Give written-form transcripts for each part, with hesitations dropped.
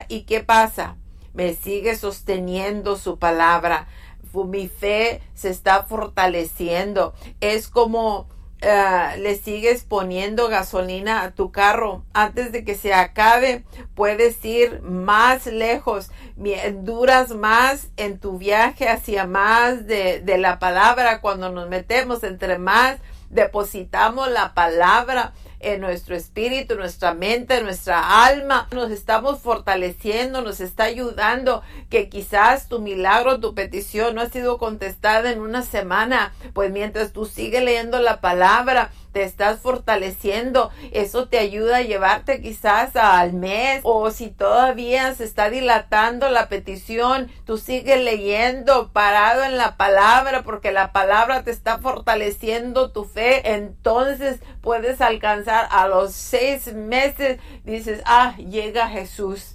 ¿Y qué pasa? Me sigue sosteniendo su palabra. Mi fe se está fortaleciendo. Es como le sigues poniendo gasolina a tu carro. Antes de que se acabe, puedes ir más lejos. Duras más en tu viaje hacia más de la palabra. Cuando nos metemos, entre más depositamos la palabra en nuestro espíritu, nuestra mente, nuestra alma, nos estamos fortaleciendo, nos está ayudando. Que quizás tu milagro, tu petición no ha sido contestada en una semana, pues mientras tú sigues leyendo la palabra, te estás fortaleciendo. Eso te ayuda a llevarte quizás al mes, o si todavía se está dilatando la petición, tú sigues leyendo parado en la palabra, porque la palabra te está fortaleciendo tu fe. Entonces puedes alcanzar a los 6 meses, dices, llega Jesús,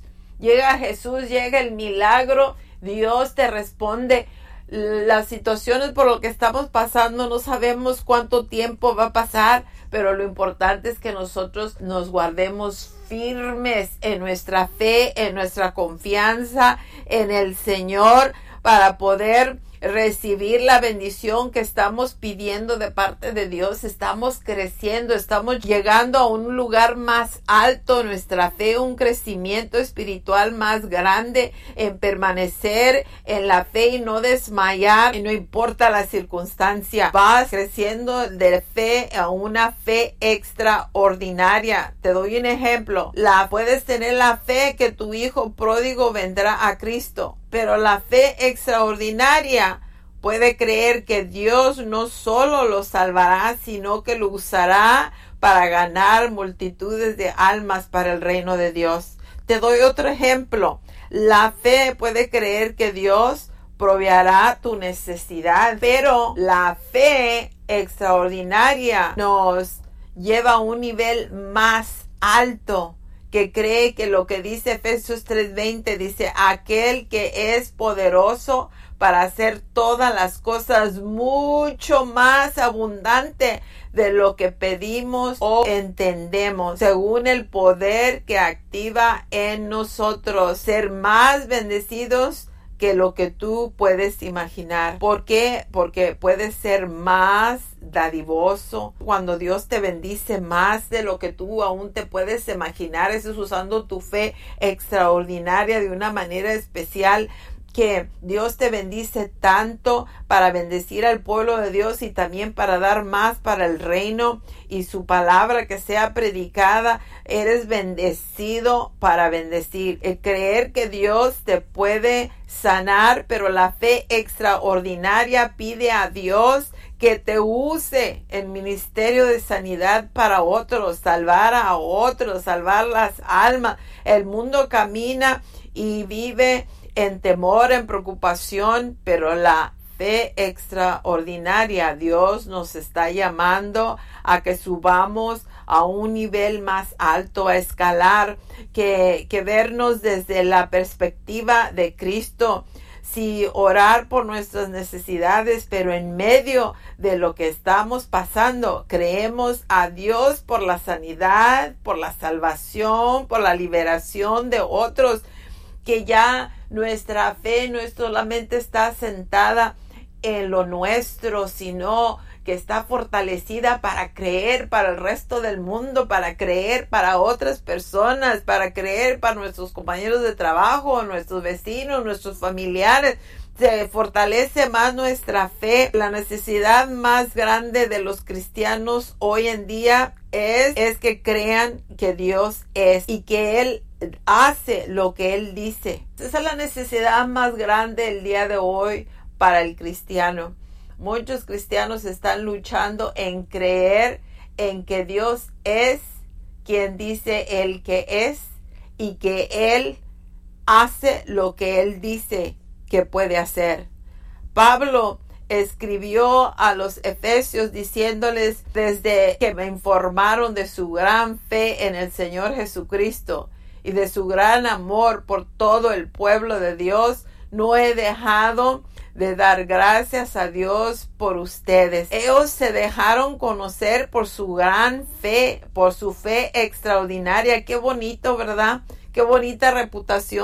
llega el milagro, Dios te responde. Las situaciones por lo que estamos pasando, no sabemos cuánto tiempo va a pasar, pero lo importante es que nosotros nos guardemos firmes en nuestra fe, en nuestra confianza en el Señor, para poder recibir la bendición que estamos pidiendo de parte de Dios. Estamos creciendo, estamos llegando a un lugar más alto, nuestra fe, un crecimiento espiritual más grande, en permanecer en la fe y no desmayar, y no importa la circunstancia. Vas creciendo de fe a una fe extraordinaria. Te doy un ejemplo. Puedes tener la fe que tu hijo pródigo vendrá a Cristo, pero la fe extraordinaria puede creer que Dios no solo lo salvará, sino que lo usará para ganar multitudes de almas para el reino de Dios. Te doy otro ejemplo. La fe puede creer que Dios proveerá tu necesidad, pero la fe extraordinaria nos lleva a un nivel más alto, que cree que lo que dice Efesios 3:20, dice, aquel que es poderoso para hacer todas las cosas mucho más abundante de lo que pedimos o entendemos, según el poder que activa en nosotros. Ser más bendecidos que lo que tú puedes imaginar. ¿Por qué? Porque puedes ser más dadivoso. Cuando Dios te bendice más de lo que tú aún te puedes imaginar, eso es usando tu fe extraordinaria de una manera especial, que Dios te bendice tanto para bendecir al pueblo de Dios y también para dar más para el reino y su palabra que sea predicada. Eres bendecido para bendecir. El creer que Dios te puede sanar, pero la fe extraordinaria pide a Dios que te use en ministerio de sanidad para otros, salvar a otros, salvar las almas. El mundo camina y vive en temor, en preocupación, pero la fe extraordinaria, Dios nos está llamando a que subamos a un nivel más alto, a escalar, que vernos desde la perspectiva de Cristo. Sí, orar por nuestras necesidades, pero en medio de lo que estamos pasando, creemos a Dios por la sanidad, por la salvación, por la liberación de otros, que ya nuestra fe no solamente está sentada en lo nuestro, sino que está fortalecida para creer para el resto del mundo, para creer para otras personas, para creer para nuestros compañeros de trabajo, nuestros vecinos, nuestros familiares. Se fortalece más nuestra fe. La necesidad más grande de los cristianos hoy en día es que crean que Dios es y que Él hace lo que Él dice. Esa es la necesidad más grande el día de hoy para el cristiano. Muchos cristianos están luchando en creer en que Dios es quien dice Él que es, y que Él hace lo que Él dice que puede hacer. Pablo escribió a los efesios diciéndoles: desde que me informaron de su gran fe en el Señor Jesucristo y de su gran amor por todo el pueblo de Dios, no he dejado de dar gracias a Dios por ustedes. Ellos se dejaron conocer por su gran fe, por su fe extraordinaria. Qué bonito, ¿verdad? Qué bonita reputación